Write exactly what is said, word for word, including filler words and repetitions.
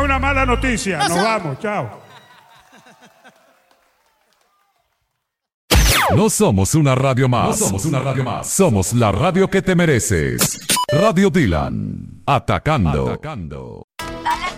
una mala noticia. Nos vamos, chao. No somos una radio más. No somos una radio más. Somos la radio que te mereces. Radio Dylan. Atacando. Atacando. Dale